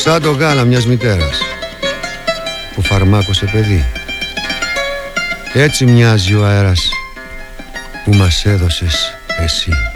Σαν το γάλα μιας μητέρας που φαρμάκωσε παιδί. Έτσι μοιάζει ο αέρας που μας έδωσες εσύ.